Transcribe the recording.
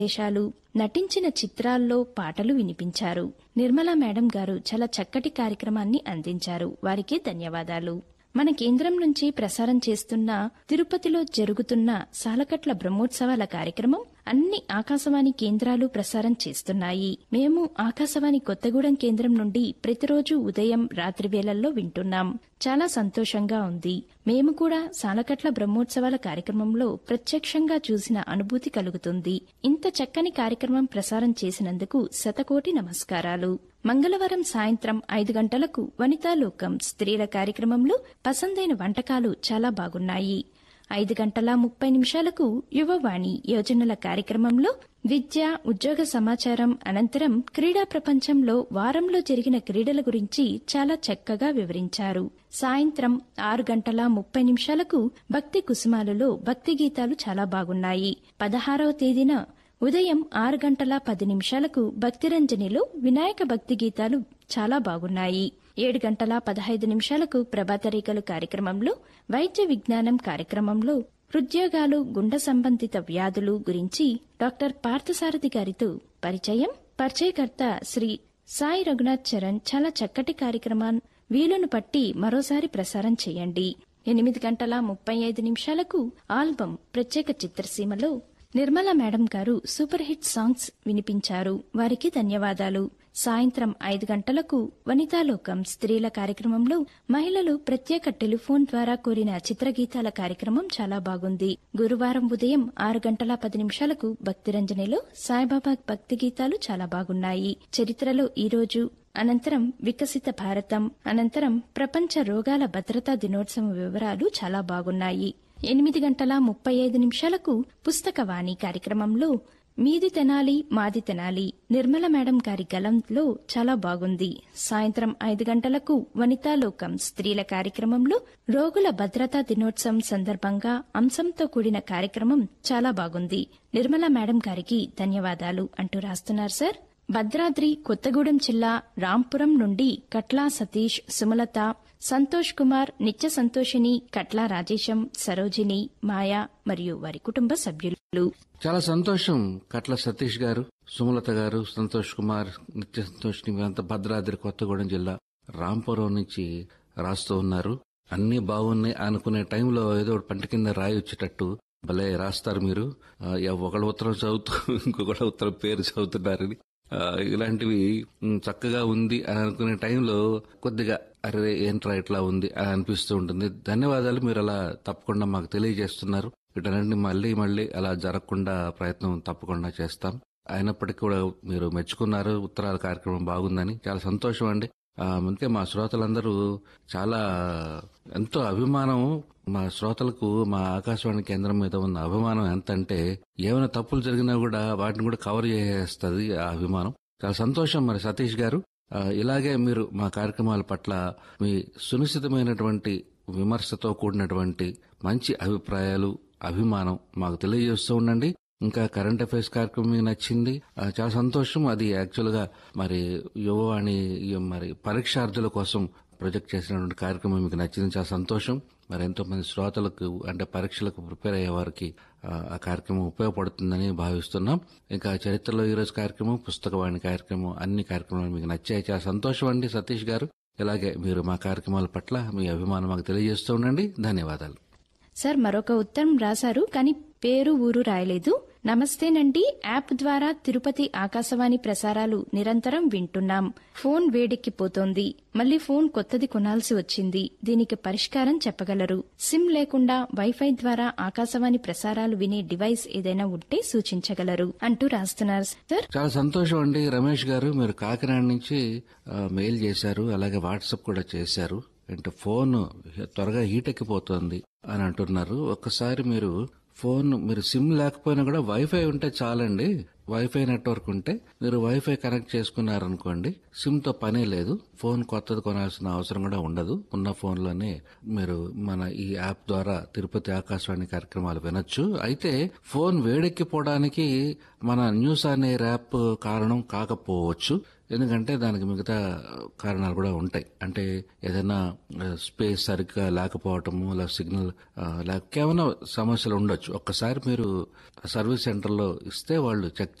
దేశాలు నటించిన చిత్రాల్లో పాటలు వినిపించారు. నిర్మలా మేడం గారు చాలా చక్కటి కార్యక్రమాన్ని అందించారు. వారికి ధన్యవాదాలు. మన కేంద్రం నుంచి ప్రసారం చేస్తున్న తిరుపతిలో జరుగుతున్న సాలకట్ల బ్రహ్మోత్సవాల కార్యక్రమం అన్ని ఆకాశవాణి కేంద్రాలు ప్రసారం చేస్తున్నాయి. మేము ఆకాశవాణి కొత్తగూడెం కేంద్రం నుండి ప్రతిరోజు ఉదయం రాత్రి వేళల్లో వింటున్నాం. చాలా సంతోషంగా ఉంది. మేము కూడా సాలకట్ల బ్రహ్మోత్సవాల కార్యక్రమంలో ప్రత్యక్షంగా చూసిన అనుభూతి కలుగుతుంది. ఇంత చక్కని కార్యక్రమం ప్రసారం చేసినందుకు శతకోటి నమస్కారాలు. మంగళవారం సాయంత్రం 5 గంటలకు వనితాలోకం స్త్రీల కార్యక్రమంలో పసందైన వంటకాలు చాలా బాగున్నాయి. 5:30 యువవాణి యోజనల కార్యక్రమంలో విద్య, ఉద్యోగ సమాచారం అనంతరం క్రీడా ప్రపంచంలో వారంలో జరిగిన క్రీడల గురించి చాలా చక్కగా వివరించారు. సాయంత్రం 6:30 భక్తి కుసుమాలలో భక్తి గీతాలు చాలా బాగున్నాయి. 16వ తేదీన ఉదయం 6:10 భక్తిరంజనిలో వినాయక భక్తి గీతాలు చాలా బాగున్నాయి. 7:15 ప్రభాతరేఖలు కార్యక్రమంలో వైద్య విజ్ఞానం కార్యక్రమంలో హృద్యోగాలు, గుండె సంబంధిత వ్యాధులు గురించి డాక్టర్ పార్థసారథి గారితో పరిచయకర్త శ్రీ సాయి రఘునాథ్ చరణ్ చాలా చక్కటి కార్యక్రమాన్ని వీలును పట్టి మరోసారి ప్రసారం చేయండి. 8:35 ఆల్బం ప్రత్యేక చిత్రసీమలో నిర్మలా మేడం గారు సూపర్ హిట్ సాంగ్స్ వినిపించారు. వారికి ధన్యవాదాలు. సాయంత్రం 5 గంటలకు వనితాలోకం స్త్రీల కార్యక్రమంలో మహిళలు ప్రత్యేక టెలిఫోన్ ద్వారా కోరిన చిత్రగీతాల కార్యక్రమం చాలా బాగుంది. గురువారం ఉదయం 6:10 భక్తిరంజనిలో సాయిబాబా భక్తి గీతాలు చాలా బాగున్నాయి. చరిత్రలో ఈరోజు అనంతరం వికసిత భారతం అనంతరం ప్రపంచ రోగాల భద్రతా దినోత్సవం వివరాలు చాలా బాగున్నాయి. 8:35 పుస్తకవాణి కార్యక్రమంలో మీది తెనాలి మాది తెనాలి నిర్మల మేడం గారి గలంలో చాలా బాగుంది. సాయంత్రం 5 గంటలకు వనితాలోకం స్త్రీల కార్యక్రమంలో రోగుల భద్రతా దినోత్సవం సందర్భంగా అంశంతో కూడిన కార్యక్రమం చాలా బాగుంది. నిర్మల మేడం గారికి ధన్యవాదాలు అంటూ రాస్తున్నారు సార్. భద్రాద్రి కొత్తగూడెం జిల్లా రాంపురం నుండి కట్లా సతీష్, సుమలత, సంతోష్ కుమార్, నిత్య సంతోషిని, కట్లా రాజేశం, సరోజిని, మాయా మరియు వారి కుటుంబ సభ్యులు. చాలా సంతోషం. కట్ల సతీష్ గారు, సుమలత గారు, సంతోష్ కుమార్, నిత్య సంతోషిని వీరంతా భద్రాద్రి కొత్తగూడెం జిల్లా రాంపురం నుంచి రాస్తూ ఉన్నారు. అన్ని బాగున్నాయి అనుకునే టైంలో ఏదో పంట కింద రాయి వచ్చేటట్టు భలే రాస్తారు మీరు. ఒకళ్ళ ఉత్తరం చదువుతూ ఇంకొకళ్ళ ఉత్తరం పేరు చదువుతున్నారని ఇలాంటివి చక్కగా ఉంది అని అనుకునే టైంలో కొద్దిగా అరే ఏంట్రా ఇట్లా ఉంది అని అనిపిస్తూ ఉంటుంది. ధన్యవాదాలు. మీరు అలా తప్పకుండా మాకు తెలియజేస్తున్నారు. వీటన్నింటినీ మళ్లీ అలా జరగకుండా ప్రయత్నం తప్పకుండా చేస్తాం. అయినప్పటికీ కూడా మీరు మెచ్చుకున్నారు, ఉత్తరాల కార్యక్రమం బాగుందని. చాలా సంతోషం అండి. అందుకే మా శ్రోతలందరూ చాలా ఎంతో అభిమానం. మా శ్రోతలకు మా ఆకాశవాణి కేంద్రం మీద ఉన్న అభిమానం ఎంత అంటే ఏమైనా తప్పులు జరిగినా కూడా వాటిని కూడా కవర్ చేసేస్తుంది ఆ అభిమానం. చాలా సంతోషం. మరి సతీష్ గారు, ఇలాగే మీరు మా కార్యక్రమాల పట్ల మీ సునిశ్చితమైనటువంటి విమర్శతో కూడినటువంటి మంచి అభిప్రాయాలు, అభిమానం మాకు తెలియజేస్తూ ఉండండి. ఇంకా కరెంట్ అఫైర్స్ కార్యక్రమం మీకు నచ్చింది, చాలా సంతోషం. అది యాక్చువల్ గా మరి యువవాణి మరి పరీక్షార్థుల కోసం ప్రొజెక్ట్ చేసినటువంటి కార్యక్రమం మీకు నచ్చింది, చాలా సంతోషం. మరి ఎంతో మంది శ్రోతలకు అంటే పరీక్షలకు ప్రిపేర్ అయ్యే వారికి ఆ కార్యక్రమం ఉపయోగపడుతుందని భావిస్తున్నాం. ఇంకా చరిత్రలో ఈ రోజు కార్యక్రమం, పుస్తకవాణి కార్యక్రమం, అన్ని కార్యక్రమాలు మీకు నచ్చాయి. చాలా సంతోషం అండి సతీష్ గారు. ఇలాగే మీరు మా కార్యక్రమాల పట్ల మీ అభిమానం మాకు తెలియజేస్తూ ఉండండి. ధన్యవాదాలు. సార్ మరొక ఉత్తరం రాశారు, కానీ పేరు ఊరు రాయలేదు. నమస్తేనండి. యాప్ ద్వారా తిరుపతి ఆకాశవాణి ప్రసారాలు నిరంతరం వింటున్నాం. ఫోన్ వేడెక్కిపోతోంది. మళ్లీ ఫోన్ కొత్తది కొనాల్సి వచ్చింది. దీనికి పరిష్కారం చెప్పగలరు? సిమ్ లేకుండా వైఫై ద్వారా ఆకాశవాణి ప్రసారాలు వినే డివైస్ ఏదైనా ఉంటే సూచించగలరు అంటూ రాస్తున్నారు సార్. చాలా సంతోషం అండి రమేష్ గారు. మీరు కాకినాడ నుంచి మెయిల్ చేశారు, అలాగే వాట్సాప్ కూడా చేశారు. అంటే ఫోన్ త్వరగా హీట్ ఎక్కిపోతోంది అని అంటున్నారు. ఒక్కసారి మీరు సిమ్ లేకపోయినా కూడా వైఫై ఉంటే చాలండి. వైఫై నెట్వర్క్ ఉంటే మీరు వైఫై కనెక్ట్ చేసుకున్నారనుకోండి, సిమ్ తో పనే లేదు. ఫోన్ కొత్తది కొనాల్సిన అవసరం కూడా ఉండదు. ఉన్న ఫోన్లోనే మీరు మన ఈ యాప్ ద్వారా తిరుపతి ఆకాశవాణి కార్యక్రమాలు వినొచ్చు. అయితే ఫోన్ వేడెక్కిపోవడానికి మన న్యూస్ అనే యాప్ కారణం కాకపోవచ్చు. ఎందుకంటే దానికి మిగతా కారణాలు కూడా ఉంటాయి. అంటే ఏదైనా స్పేస్ సరిగ్గా లేకపోవటము, లేదా సిగ్నల్ లేక కేవలం సమస్యలు ఉండొచ్చు. ఒక్కసారి మీరు సర్వీస్ సెంటర్లో ఇస్తే వాళ్ళు చెక్